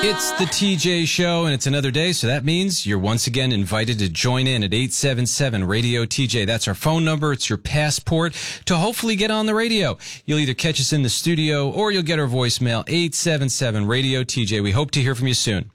It's the TJ Show, and it's another day, so that means you're once again invited to join in at 877-RADIO-TJ. That's our phone number. It's your passport to hopefully get on the radio. You'll either catch us in the studio or you'll get our voicemail, 877-RADIO-TJ. We hope to hear from you soon.